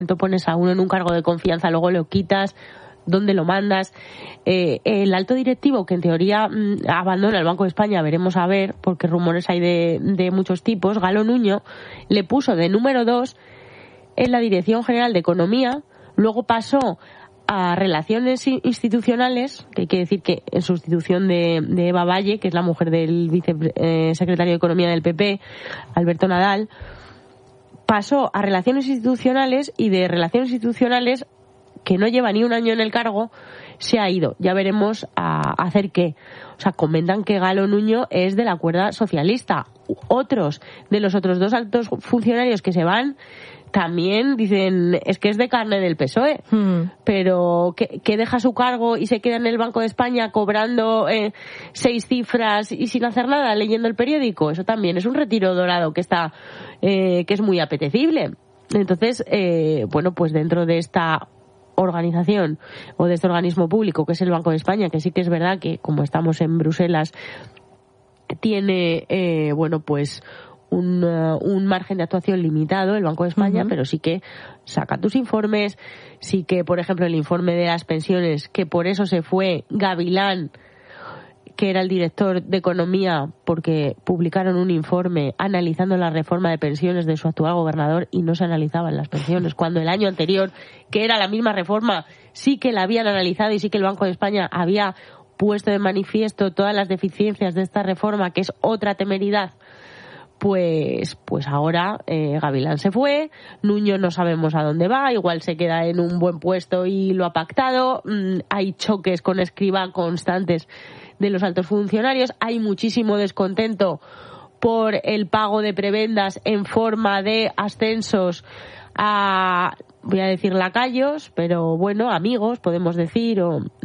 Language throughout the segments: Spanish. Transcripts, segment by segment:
pones a uno en un cargo de confianza, luego lo quitas, ¿dónde lo mandas? El alto directivo, que en teoría abandona el Banco de España, veremos a ver, porque rumores hay de muchos tipos, Galo Nuño, le puso de número 2 en la Dirección General de Economía, luego pasó a Relaciones Institucionales, que quiere decir que en sustitución de Eva Valle, que es la mujer del vicesecretario de Economía del PP, Alberto Nadal, pasó a Relaciones Institucionales, y de Relaciones Institucionales, que no lleva ni un año en el cargo, se ha ido. Ya veremos a hacer qué. O sea, comentan que Galo Nuño es de la cuerda socialista. Otros de los otros 2 altos funcionarios que se van también dicen, es que es de carne del PSOE, pero que deja su cargo y se queda en el Banco de España cobrando 6 cifras y sin hacer nada, leyendo el periódico. Eso también es un retiro dorado que está que es muy apetecible. Entonces, bueno, pues dentro de esta organización o de este organismo público que es el Banco de España, que sí que es verdad que como estamos en Bruselas tiene bueno, pues un margen de actuación limitado, el Banco de España, pero sí que saca tus informes, sí que, por ejemplo, el informe de las pensiones, que por eso se fue Gavilán, que era el director de Economía, porque publicaron un informe analizando la reforma de pensiones de su actual gobernador y no se analizaban las pensiones, cuando el año anterior, que era la misma reforma, sí que la habían analizado y sí que el Banco de España había puesto de manifiesto todas las deficiencias de esta reforma, que es otra temeridad. Pues ahora Gavilán se fue, Nuño no sabemos a dónde va, igual se queda en un buen puesto y lo ha pactado, hay choques con Escrivá constantes de los altos funcionarios, hay muchísimo descontento por el pago de prebendas en forma de ascensos a, voy a decir lacayos, pero bueno, amigos, podemos decir,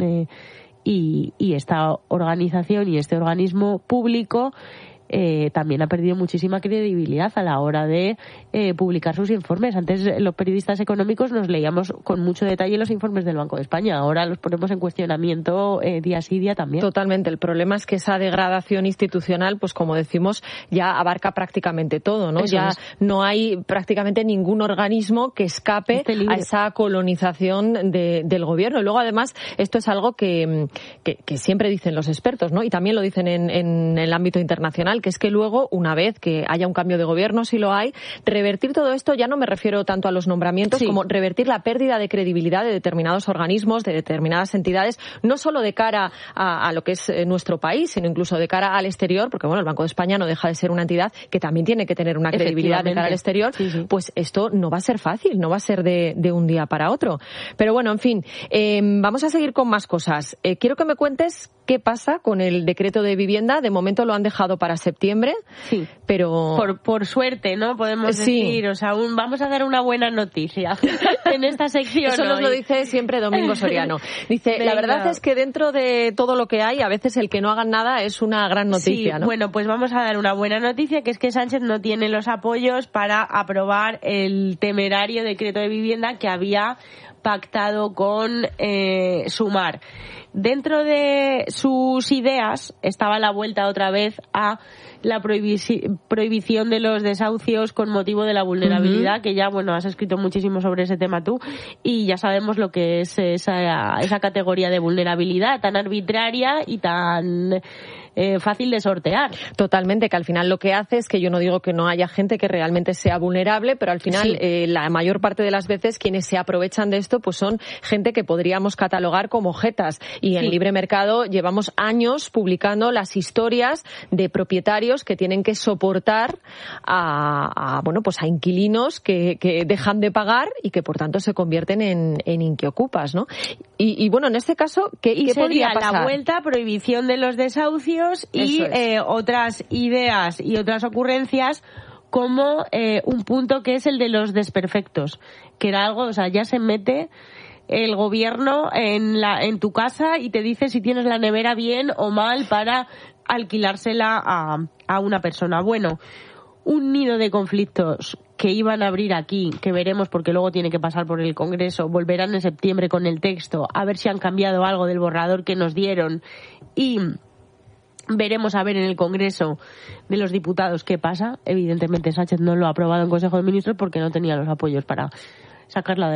y esta organización y este organismo público también ha perdido muchísima credibilidad a la hora de publicar sus informes. Antes los periodistas económicos nos leíamos con mucho detalle los informes del Banco de España, ahora los ponemos en cuestionamiento día sí día también. Totalmente, el problema es que esa degradación institucional, pues como decimos, ya abarca prácticamente todo, ¿no? Eso ya es. No hay prácticamente ningún organismo que escape a esa colonización del gobierno. Y luego además esto es algo que siempre dicen los expertos, ¿no? Y también lo dicen en el ámbito internacional, que es que luego, una vez que haya un cambio de gobierno, si lo hay, revertir todo esto, ya no me refiero tanto a los nombramientos, como revertir la pérdida de credibilidad de determinados organismos, de determinadas entidades, no solo de cara a lo que es nuestro país, sino incluso de cara al exterior, porque bueno, el Banco de España no deja de ser una entidad que también tiene que tener una credibilidad de cara al exterior, pues esto no va a ser fácil, no va a ser de un día para otro. Pero bueno, en fin, vamos a seguir con más cosas. Quiero que me cuentes qué pasa con el decreto de vivienda. De momento lo han dejado para septiembre, pero por suerte, ¿no? Podemos decir, o sea, vamos a dar una buena noticia en esta sección. Eso nos lo dice siempre Domingo Soriano. Dice, la verdad es que dentro de todo lo que hay, a veces el que no hagan nada es una gran noticia, ¿no? Bueno, pues vamos a dar una buena noticia, que es que Sánchez no tiene los apoyos para aprobar el temerario decreto de vivienda que había pactado con Sumar. Dentro de sus ideas estaba la vuelta otra vez a la prohibición de los desahucios con motivo de la vulnerabilidad, que ya, bueno, has escrito muchísimo sobre ese tema tú, y ya sabemos lo que es esa categoría de vulnerabilidad tan arbitraria y tan fácil de sortear. Totalmente, que al final lo que hace es que yo no digo que no haya gente que realmente sea vulnerable, pero al final la mayor parte de las veces quienes se aprovechan de esto pues son gente que podríamos catalogar como jetas, y en Libre Mercado llevamos años publicando las historias de propietarios que tienen que soportar a inquilinos que dejan de pagar y que por tanto se convierten en inquiocupas, ¿no? Y bueno, en este caso, ¿qué podría pasar? La vuelta, prohibición de los desahucios y otras ideas y otras ocurrencias, como un punto que es el de los desperfectos, que era algo, o sea, ya se mete el gobierno en tu casa y te dice si tienes la nevera bien o mal para alquilársela a una persona. Bueno, un nido de conflictos que iban a abrir aquí, que veremos porque luego tiene que pasar por el Congreso, volverán en septiembre con el texto, a ver si han cambiado algo del borrador que nos dieron, y veremos a ver en el Congreso de los Diputados qué pasa. Evidentemente Sánchez no lo ha aprobado en Consejo de Ministros porque no tenía los apoyos para sacarla